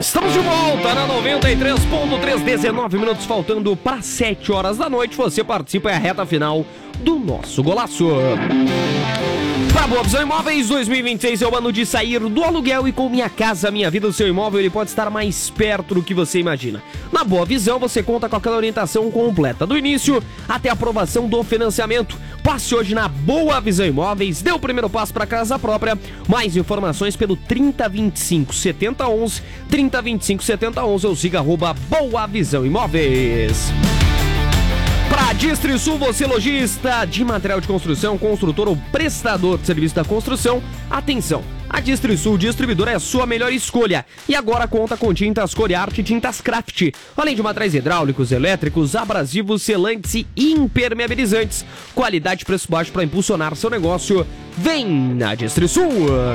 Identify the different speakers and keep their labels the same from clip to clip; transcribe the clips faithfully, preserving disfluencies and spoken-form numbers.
Speaker 1: Estamos de volta na noventa e três ponto três, dezenove minutos faltando para sete horas da noite. Você participa, é a reta final do nosso golaço. Para Boa Visão Imóveis, dois mil e vinte e seis é o ano de sair do aluguel e com Minha Casa Minha Vida, o seu imóvel ele pode estar mais perto do que você imagina. Na Boa Visão você conta com aquela orientação completa, do início até a aprovação do financiamento. Passe hoje na Boa Visão Imóveis, dê o primeiro passo para casa própria. Mais informações pelo trinta, vinte e cinco, setenta, onze, trinta, vinte e cinco, setenta, onze ou siga arroba Boa Visão Imóveis. Para Distrisul, você lojista de material de construção, construtor ou prestador de serviço da construção, atenção! A Distrisul Distribuidora é a sua melhor escolha e agora conta com tintas Coriarte e tintas Craft, além de materiais hidráulicos, elétricos, abrasivos, selantes e impermeabilizantes. Qualidade e preço baixo para impulsionar seu negócio. Vem na Distrisul!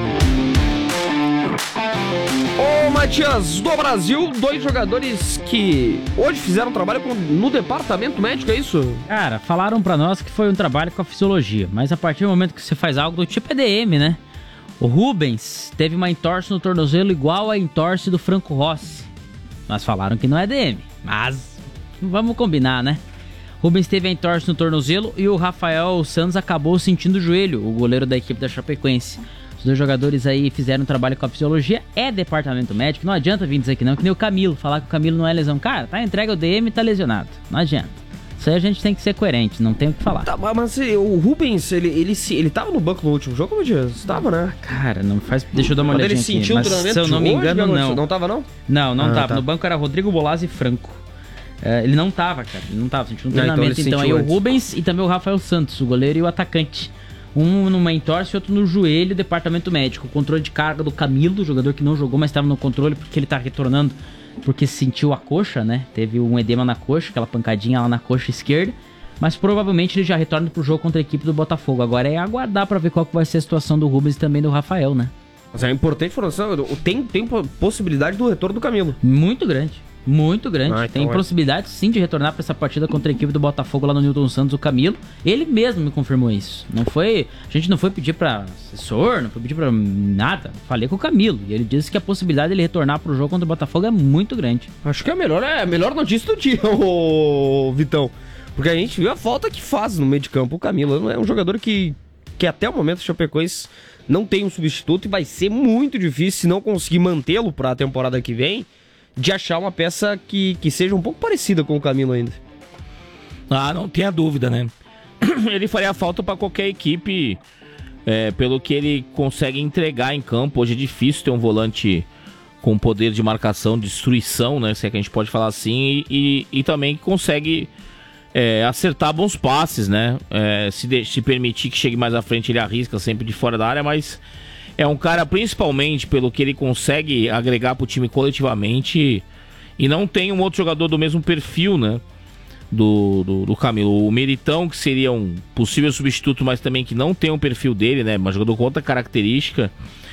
Speaker 1: Ô Matias, do Brasil, dois jogadores que hoje fizeram trabalho com, no departamento médico, é isso?
Speaker 2: Cara, falaram pra nós que foi um trabalho com a fisiologia, mas a partir do momento que você faz algo do tipo é D M, né? O Rubens teve uma entorse no tornozelo igual a entorse do Franco Rossi. Mas falaram que não é D M, mas vamos combinar, né? Rubens teve a entorse no tornozelo e o Rafael Santos acabou sentindo o joelho, o goleiro da equipe da Chapecoense. Os dois jogadores aí fizeram um trabalho com a fisiologia, é departamento médico, não adianta vir dizer que não, que nem o Camilo, falar que o Camilo não é lesão. Cara, tá entregue o D M e tá lesionado, não adianta. Isso aí a gente tem que ser coerente, não tem o que falar.
Speaker 1: Tá, mas o Rubens, ele, ele, ele tava no banco no último jogo, meu Dias? Tava, né?
Speaker 2: Cara, não faz... Deixa eu dar uma olhadinha
Speaker 1: ele
Speaker 2: aqui.
Speaker 1: Sentiu
Speaker 2: mas se eu não me engano,
Speaker 1: hoje,
Speaker 2: não.
Speaker 1: Não tava, não?
Speaker 2: Não, não
Speaker 1: ah,
Speaker 2: tava.
Speaker 1: Tá.
Speaker 2: No banco era Rodrigo Bolazzi e Franco. É, ele não tava, cara. Ele não tava, sentiu um
Speaker 1: não,
Speaker 2: treinamento. Então, então aí
Speaker 1: antes.
Speaker 2: O Rubens e também o Rafael Santos, o goleiro e o atacante. Um numa entorse e outro no joelho, departamento médico. O controle de carga do Camilo, jogador que não jogou, mas estava no controle porque ele tá retornando, porque sentiu a coxa, né? Teve um edema na coxa, aquela pancadinha lá na coxa esquerda. Mas provavelmente ele já retorna pro jogo contra a equipe do Botafogo. Agora é aguardar pra ver qual que vai ser a situação do Rubens e também do Rafael, né?
Speaker 1: Mas é importante informação, tem, tem possibilidade do retorno do Camilo.
Speaker 2: Muito grande. Muito grande.
Speaker 1: Ah, então
Speaker 2: tem
Speaker 1: é.
Speaker 2: possibilidade sim de retornar para essa partida contra a equipe do Botafogo lá no Newton Santos, o Camilo. Ele mesmo me confirmou isso. Não foi, a gente não foi pedir para assessor, não foi pedir para nada. Falei com o Camilo e ele disse que a possibilidade dele retornar pro jogo contra o Botafogo é muito grande.
Speaker 1: Acho que é a melhor, é a melhor notícia do dia, ô Vitão. Porque a gente viu a falta que faz no meio de campo o Camilo. É um jogador que, que até o momento o Chapecoense não tem um substituto e vai ser muito difícil, se não conseguir mantê-lo para a temporada que vem, de achar uma peça que, que seja um pouco parecida com o Camilo ainda.
Speaker 3: Ah, não tenha dúvida, né? Ele faria falta para qualquer equipe, é, pelo que ele consegue entregar em campo. Hoje é difícil ter um volante com poder de marcação, destruição, né? Se é que a gente pode falar assim, e, e, e também consegue é, acertar bons passes, né? É, se, de, se permitir que chegue mais à frente, ele arrisca sempre de fora da área, mas é um cara, principalmente pelo que ele consegue agregar pro time coletivamente, e não tem um outro jogador do mesmo perfil, né? Do, do, do Camilo. O Meritão, que seria um possível substituto, mas também que não tem um perfil dele, né? Mas jogador com outra característica.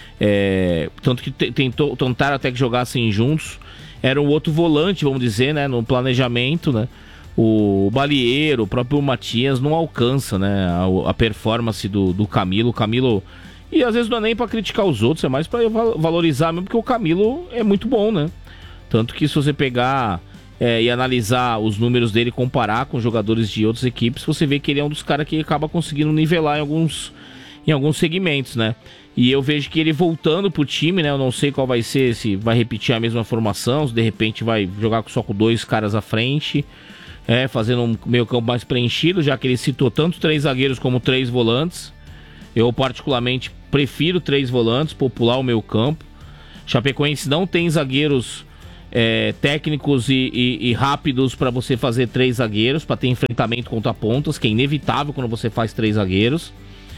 Speaker 3: É, tanto que tentou, tentaram até que jogassem juntos. Era um outro volante, vamos dizer, né? No planejamento, né? O Balieiro, o próprio Matias não alcança, né? A, a performance do, do Camilo. O Camilo... E às vezes não é nem pra criticar os outros, é mais pra valorizar mesmo, porque o Camilo é muito bom, né? Tanto que se você pegar é, e analisar os números dele, comparar com jogadores de outras equipes, você vê que ele é um dos caras que acaba conseguindo nivelar em alguns, em alguns segmentos, né? E eu vejo que ele voltando pro time, né? Eu não sei qual vai ser, se vai repetir a mesma formação, se de repente vai jogar só com dois caras à frente, é, fazendo um meio campo mais preenchido, já que ele citou tanto três zagueiros como três volantes. Eu particularmente prefiro três volantes, popular o meio campo. Chapecoense não tem zagueiros é, técnicos e, e, e rápidos para você fazer três zagueiros, para ter enfrentamento contra pontas, que é inevitável quando você faz três zagueiros.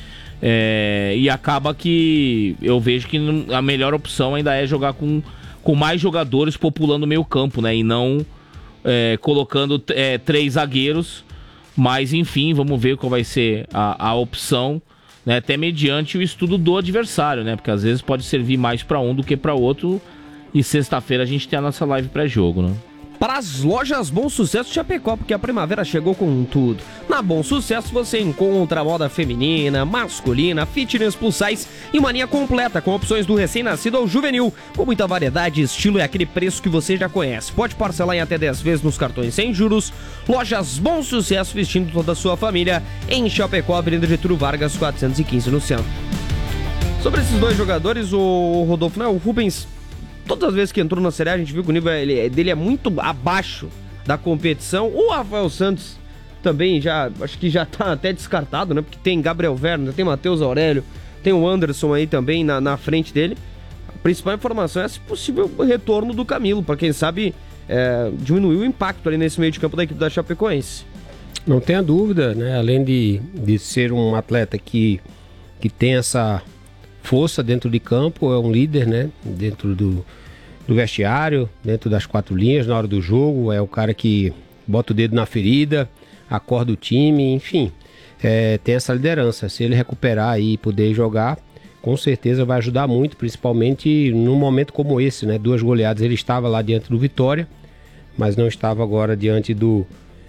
Speaker 3: É, e acaba que eu vejo que a melhor opção ainda é jogar com, com mais jogadores populando o meio campo, né? E não é, colocando é, três zagueiros. Mas enfim, vamos ver qual vai ser a, a opção, né, até mediante o estudo do adversário, né? Porque às vezes pode servir mais para um do que para outro. E sexta-feira a gente tem a nossa live pré-jogo, né?
Speaker 1: para as lojas Bom Sucesso Chapecó, porque a primavera chegou com tudo. Na Bom Sucesso você encontra moda feminina, masculina, fitness plus size e uma linha completa com opções do recém-nascido ao juvenil, com muita variedade, estilo e aquele preço que você já conhece. Pode parcelar em até dez vezes nos cartões sem juros. Lojas Bom Sucesso, vestindo toda a sua família em Chapecó, Avenida Getúlio Vargas, quatrocentos e quinze no centro. Sobre esses dois jogadores, o Rodolfo, né, o Rubens, todas as vezes que entrou na Série A, a gente viu que o nível dele é muito abaixo da competição. O Rafael Santos também já, acho que já tá até descartado, né? Porque tem Gabriel Werner, tem Matheus Aurélio, tem o Anderson aí também na, na frente dele. A principal informação é esse possível retorno do Camilo, para quem sabe é, diminuir o impacto ali nesse meio de campo da equipe da Chapecoense.
Speaker 4: Não tenha dúvida, né? Além de, de ser um atleta que, que tem essa força dentro de campo, é um líder, né? Dentro do, do vestiário, dentro das quatro linhas, na hora do jogo, é o cara que bota o dedo na ferida, acorda o time, enfim, é, tem essa liderança. Se ele recuperar aí e poder jogar, com certeza vai ajudar muito, principalmente num momento como esse, né? Duas goleadas, ele estava lá diante do Vitória, mas não estava agora diante do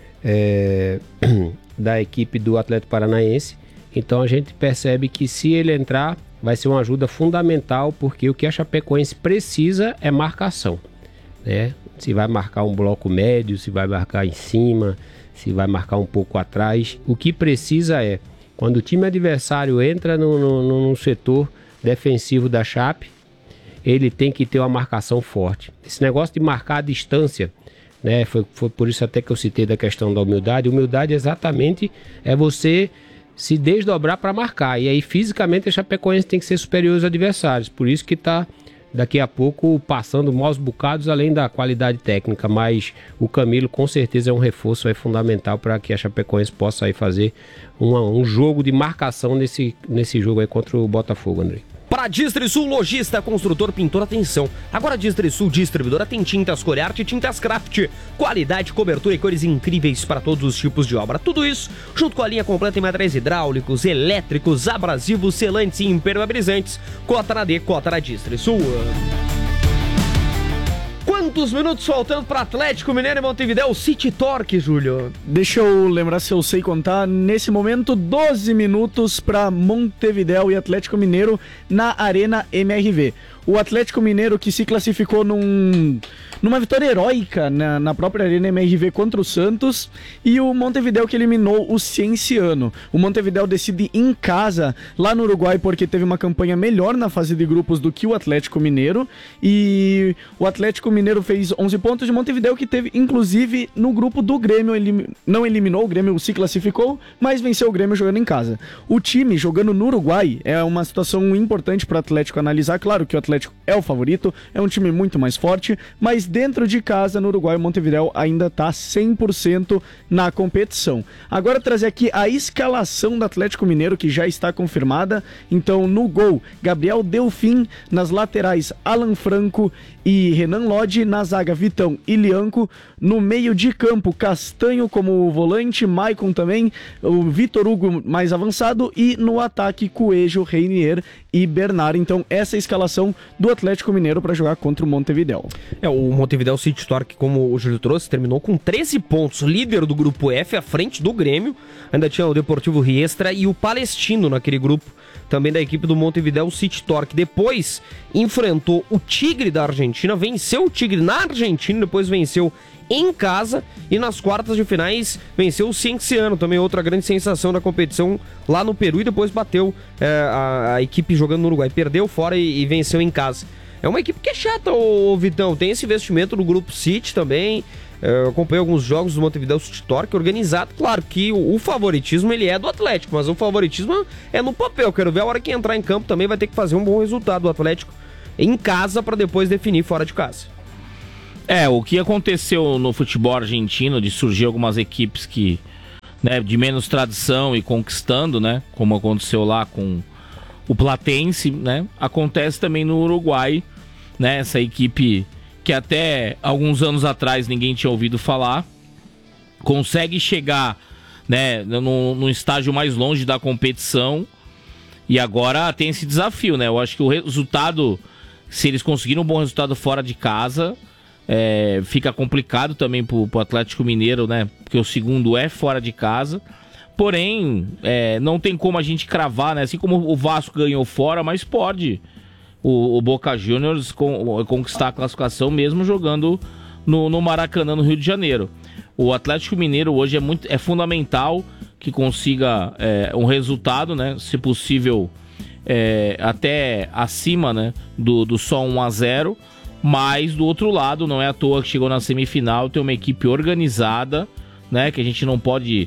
Speaker 4: é, da equipe do Atlético Paranaense. Então a gente percebe que se ele entrar, vai ser uma ajuda fundamental, porque o que a Chapecoense precisa é marcação, né? Se vai marcar um bloco médio, se vai marcar em cima, se vai marcar um pouco atrás. O que precisa é, quando o time adversário entra no, no, no setor defensivo da Chape, ele tem que ter uma marcação forte. Esse negócio de marcar a distância, né? Foi, foi por isso até que eu citei da questão da humildade. Humildade exatamente é você se desdobrar para marcar, e aí fisicamente a Chapecoense tem que ser superior aos adversários, por isso que está daqui a pouco passando maus bocados, além da qualidade técnica, mas o Camilo com certeza é um reforço é fundamental para que a Chapecoense possa aí fazer uma, um jogo de marcação nesse, nesse jogo aí contra o Botafogo, André.
Speaker 1: Para Distrisul Lojista, construtor, pintor, atenção. Agora Distrisul Distribuidora tem tintas Coriarte e tintas Craft. Qualidade, cobertura e cores incríveis para todos os tipos de obra. Tudo isso junto com a linha completa em materiais hidráulicos, elétricos, abrasivos, selantes e impermeabilizantes. Cota na D, cota na Distrisul. Quantos minutos faltando para Atlético Mineiro e Montevidéu City Torque, Júlio?
Speaker 5: Deixa eu lembrar se eu sei contar. Nesse momento, doze minutos para Montevidéu e Atlético Mineiro na Arena M R V. O Atlético Mineiro que se classificou num, numa vitória heróica na, na própria Arena M R V contra o Santos, e o Montevidéu que eliminou o Cienciano. O Montevidéu decide em casa, lá no Uruguai, porque teve uma campanha melhor na fase de grupos do que o Atlético Mineiro, e o Atlético Mineiro fez onze pontos de Montevidéu, que teve inclusive no grupo do Grêmio, elim... não eliminou, o Grêmio se classificou, mas venceu o Grêmio jogando em casa. O time jogando no Uruguai é uma situação importante para o Atlético analisar. Claro que o Atlético é o favorito, é um time muito mais forte, mas dentro de casa, no Uruguai, o Montevidéu ainda está cem por cento na competição. Agora trazer aqui a escalação do Atlético Mineiro, que já está confirmada. Então, no gol, Gabriel Delfim, nas laterais, Alan Franco e Renan Lodge, na zaga, Vitão e Lianco, no meio de campo, Castanho como volante, Maicon também, o Vitor Hugo mais avançado, e no ataque, Coelho, Reinier e Bernard. Então, essa é a escalação do Atlético Mineiro para jogar contra o Montevidéu.
Speaker 1: É, o Montevidéu City Torque, como o Júlio trouxe, terminou com treze pontos, líder do grupo F, à frente do Grêmio. Ainda tinha o Deportivo Riestra e o Palestino naquele grupo, também da equipe do Montevidéu City Torque. Depois enfrentou o Tigre da Argentina, venceu o Tigre na Argentina, depois venceu em casa, e nas quartas de finais venceu o Cienciano, também outra grande sensação da competição lá no Peru, e depois bateu é, a, a equipe jogando no Uruguai, perdeu fora e, e venceu em casa. É uma equipe que é chata, ô, ô Vitão, tem esse investimento no grupo City também. Eu acompanhei alguns jogos do Montevidéu City Torque organizado. Claro que o, o favoritismo ele é do Atlético, mas o favoritismo é no papel. Quero ver a hora que entrar em campo também vai ter que fazer um bom resultado do Atlético em casa para depois definir fora de casa.
Speaker 3: É, o que aconteceu no futebol argentino, de surgir algumas equipes que, né, de menos tradição e conquistando, né, como aconteceu lá com o Platense, né, acontece também no Uruguai, né, essa equipe que até alguns anos atrás ninguém tinha ouvido falar, consegue chegar, né, no, no estágio mais longe da competição, e agora tem esse desafio, né, eu acho que o resultado, se eles conseguirem um bom resultado fora de casa, é, fica complicado também pro, pro Atlético Mineiro, né? Porque o segundo é fora de casa. Porém, é, não tem como a gente cravar, né? Assim como o Vasco ganhou fora, mas pode o, o Boca Juniors con, conquistar a classificação mesmo jogando no, no Maracanã, no Rio de Janeiro. O Atlético Mineiro hoje é, muito, é fundamental que consiga é, um resultado, né? Se possível, é, até acima, né? Do, do só um a zero. Mas, do outro lado, não é à toa que chegou na semifinal, tem uma equipe organizada, né? Que a gente não pode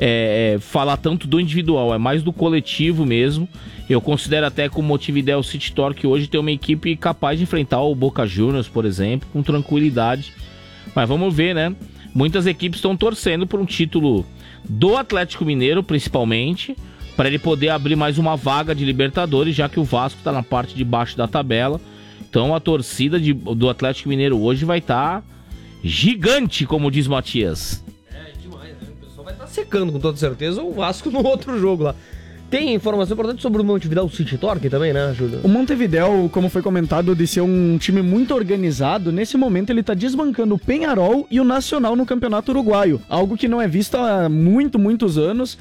Speaker 3: é, falar tanto do individual, é mais do coletivo mesmo. Eu considero até que o Montevideo City Torque hoje tem uma equipe capaz de enfrentar o Boca Juniors, por exemplo, com tranquilidade. Mas vamos ver, né? Muitas equipes estão torcendo por um título do Atlético Mineiro, principalmente, para ele poder abrir mais uma vaga de Libertadores, já que o Vasco está na parte de baixo da tabela. Então a torcida de, do Atlético Mineiro hoje vai estar tá gigante, como diz Matias.
Speaker 1: É demais, né? O pessoal vai estar tá secando com toda certeza o Vasco no outro jogo lá. Tem informação importante sobre o Montevideo City Torque também, né, Júlio?
Speaker 5: O Montevideo, como foi comentado, de ser um time muito organizado, nesse momento ele tá desbancando o Peñarol e o Nacional no Campeonato Uruguaio. Algo que não é visto há muito, muitos anos.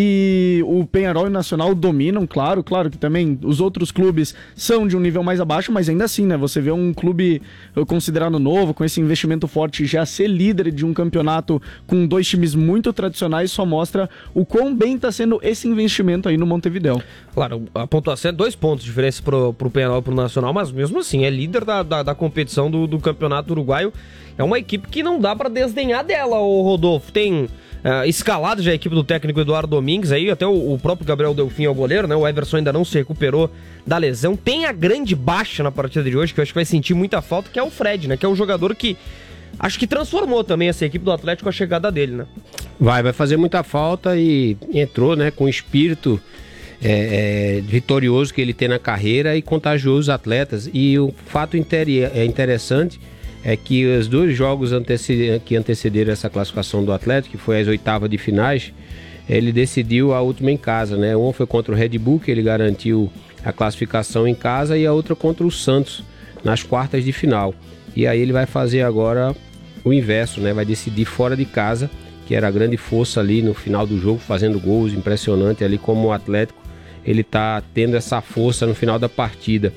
Speaker 5: E o Peñarol e o Nacional dominam, claro, claro que também os outros clubes são de um nível mais abaixo, mas ainda assim, né? Você vê um clube considerado novo, com esse investimento forte, já ser líder de um campeonato com dois times muito tradicionais, só mostra o quão bem tá sendo esse investimento aí no Montevideo.
Speaker 1: Claro, a pontuação é dois pontos de diferença pro, pro Peñarol e pro Nacional, mas mesmo assim, é líder da, da, da competição do, do Campeonato Uruguaio. É uma equipe que não dá pra desdenhar dela, o Rodolfo. Tem uh, escalado já a equipe do técnico Eduardo Domingues aí, até o, o próprio Gabriel Delfim é o goleiro, né? O Everson ainda não se recuperou da lesão. Tem a grande baixa na partida de hoje, que eu acho que vai sentir muita falta, que é o Fred, né? Que é um jogador que acho que transformou também essa equipe do Atlético com a chegada dele, né?
Speaker 4: Vai, vai fazer muita falta e entrou, né, com o espírito é, é, vitorioso que ele tem na carreira e contagiou os atletas. E o fato interi- é interessante é que os dois jogos anteced- que antecederam essa classificação do Atlético, que foi as oitavas de finais, ele decidiu a última em casa, né? Um foi contra o Red Bull, que ele garantiu a classificação em casa, e a outra contra o Santos, nas quartas de final. E aí ele vai fazer agora o inverso, né? Vai decidir fora de casa, que era a grande força ali no final do jogo, fazendo gols, impressionante ali como o Atlético, ele tá tendo essa força no final da partida.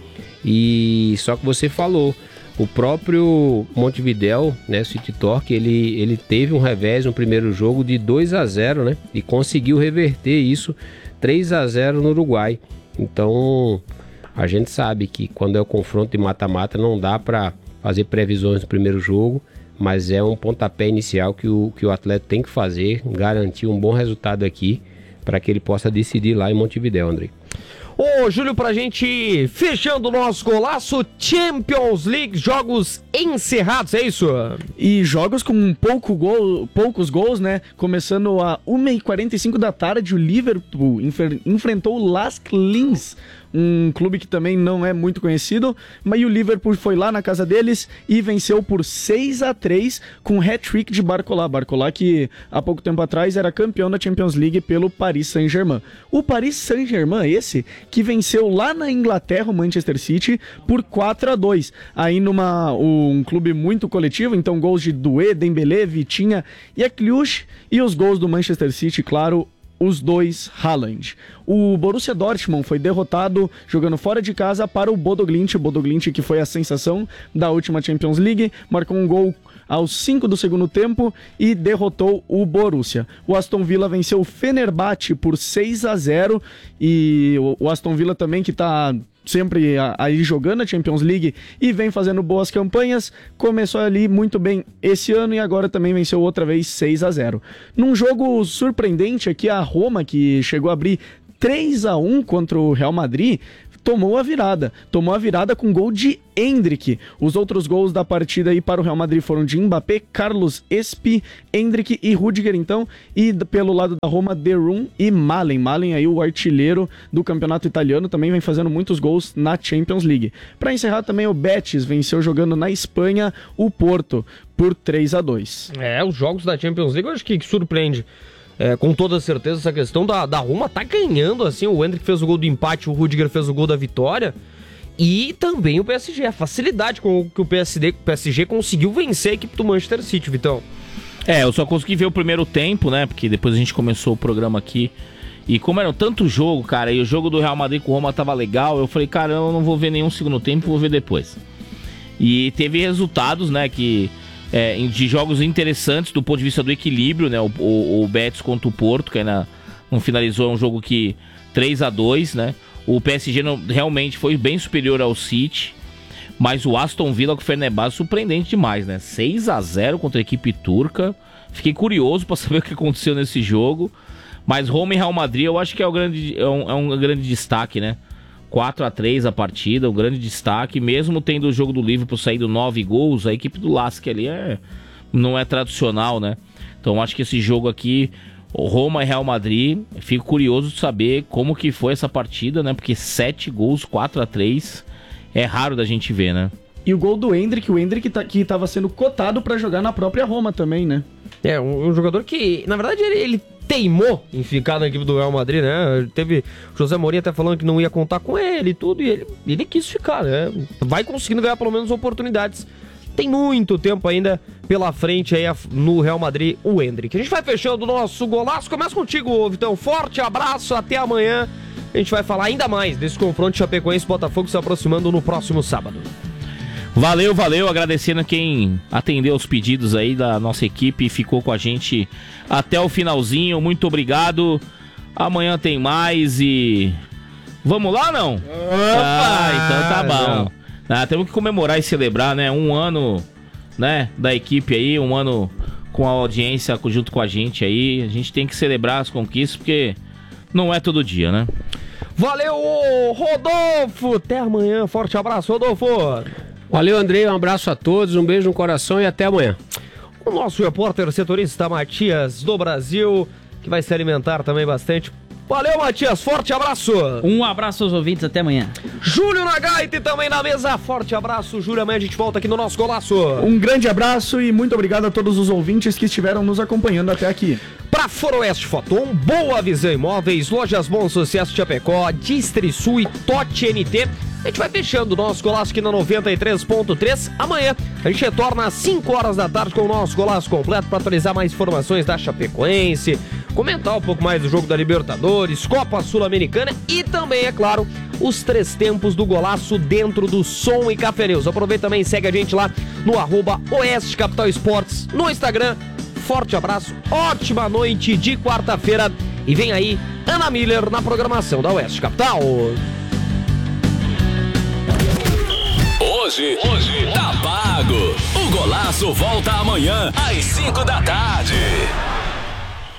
Speaker 4: E só que você falou, o próprio Montevideo, né, City Torque, ele, ele teve um revés no primeiro jogo de dois a zero, né? E conseguiu reverter isso três a zero no Uruguai. Então, a gente sabe que quando é o confronto de mata-mata não dá para fazer previsões no primeiro jogo, mas é um pontapé inicial que o, que o atleta tem que fazer, garantir um bom resultado aqui, para que ele possa decidir lá em Montevideo, André.
Speaker 1: Ô, Júlio, pra gente fechando o nosso golaço, Champions League, jogos encerrados, é isso?
Speaker 5: E jogos com pouco gol, poucos gols, né? Começando a uma e quarenta e cinco da tarde, o Liverpool enfer- enfrentou o Las Clins, um clube que também não é muito conhecido, mas o Liverpool foi lá na casa deles e venceu por seis a três com um hat-trick de Barcola. Barcola que há pouco tempo atrás era campeão da Champions League pelo Paris Saint-Germain. O Paris Saint-Germain, esse, que venceu lá na Inglaterra o Manchester City por quatro a dois. Aí numa um clube muito coletivo, então gols de Doué, Dembélé, Vitinha e a Kliush, e os gols do Manchester City, claro, os dois Haaland. O Borussia Dortmund foi derrotado jogando fora de casa para o Bodo Glimt, o Bodo Glimt que foi a sensação da última Champions League, marcou um gol aos cinco do segundo tempo e derrotou o Borussia. O Aston Villa venceu o Fenerbahçe por seis a zero e o Aston Villa também, que está sempre aí jogando a Champions League e vem fazendo boas campanhas, começou ali muito bem esse ano e agora também venceu outra vez seis a zero. Num jogo surpreendente aqui, a Roma, que chegou a abrir três a um contra o Real Madrid, tomou a virada. Tomou a virada com gol de Endrick. Os outros gols da partida aí para o Real Madrid foram de Mbappé, Carlos Espi, Endrick e Rudiger, então. E pelo lado da Roma, De Roon e Malen. Malen aí, o artilheiro do campeonato italiano, também vem fazendo muitos gols na Champions League. Para encerrar também, o Betis venceu jogando na Espanha o Porto por três a dois.
Speaker 1: É, os jogos da Champions League eu acho que surpreende. É, com toda certeza, essa questão da, da Roma tá ganhando, assim, o Endrick fez o gol do empate, o Rudiger fez o gol da vitória, E também o P S G, a facilidade com que o P S D, P S G conseguiu vencer a equipe do Manchester City, Vitão.
Speaker 3: É, eu só consegui ver o primeiro tempo, né? Porque depois a gente começou o programa aqui. E como era tanto jogo, cara, e o jogo do Real Madrid com o Roma tava legal, eu falei, cara, eu não vou ver nenhum segundo tempo, vou ver depois. E teve resultados, né, que é, de jogos interessantes do ponto de vista do equilíbrio, né? O, o, o Betis contra o Porto, que ainda não finalizou, é um jogo que três a dois, né? O P S G não, realmente foi bem superior ao City, mas o Aston Villa com o Fenerbahçe surpreendente demais, né? seis a zero contra a equipe turca. Fiquei curioso para saber o que aconteceu nesse jogo. Mas Roma e Real Madrid eu acho que é, o grande, é, um, é um grande destaque, né? quatro a três a partida, um grande destaque. Mesmo tendo o jogo do Liverpool saído nove gols, a equipe do Lask ali é, não é tradicional, né? Então acho que esse jogo aqui, Roma e Real Madrid, fico curioso de saber como que foi essa partida, né? Porque sete gols, quatro a três, é raro da gente ver, né?
Speaker 5: E o gol do Endrick, o Endrick tá, que estava sendo cotado para jogar na própria Roma também, né?
Speaker 1: É, um, um jogador que, na verdade, ele, ele teimou em ficar na equipe do Real Madrid, né? Teve José Mourinho até falando que não ia contar com ele e tudo, e ele, ele quis ficar, né? Vai conseguindo ganhar pelo menos oportunidades. Tem muito tempo ainda pela frente aí no Real Madrid, o Endrick. A gente vai fechando o nosso golaço. Começa contigo, Vitão. Forte abraço, até amanhã. A gente vai falar ainda mais desse confronto Chapecoense e Botafogo se aproximando no próximo sábado.
Speaker 3: Valeu, valeu, agradecendo quem atendeu os pedidos aí da nossa equipe e ficou com a gente até o finalzinho, muito obrigado. Amanhã tem mais e... Vamos lá, não? Opa, ah, então tá bom. Ah, temos que comemorar e celebrar, né? Um ano, né, da equipe aí, um ano com a audiência junto com a gente aí. A gente tem que celebrar as conquistas, porque não é todo dia, né?
Speaker 1: Valeu, Rodolfo! Até amanhã, forte abraço, Rodolfo!
Speaker 4: Valeu, Andrei, um abraço a todos, um beijo no coração e até amanhã.
Speaker 1: O nosso repórter setorista Matias do Brasil, que vai se alimentar também bastante. Valeu, Matias, forte abraço.
Speaker 2: Um abraço aos ouvintes, até amanhã.
Speaker 1: Júlio Nagaite também na mesa, forte abraço. Júlio, amanhã a gente volta aqui no nosso golaço.
Speaker 5: Um grande abraço e muito obrigado a todos os ouvintes que estiveram nos acompanhando até aqui.
Speaker 1: Para Foroeste Foton, Boa Visão Imóveis, Lojas Bom Sucesso Chapecó, Distrisul e Tote N T. A gente vai fechando o nosso golaço aqui na noventa e três ponto três. Amanhã a gente retorna às cinco horas da tarde com o nosso golaço completo para atualizar mais informações da Chapecoense, comentar um pouco mais do jogo da Libertadores, Copa Sul-Americana e também, é claro, os três tempos do golaço dentro do Som e Café News. Aproveita também e segue a gente lá no arroba Oeste Capital Esportes no Instagram. Forte abraço, ótima noite de quarta-feira e vem aí Ana Miller na programação da Oeste Capital.
Speaker 6: Hoje, hoje tá pago. O golaço volta amanhã às cinco da tarde.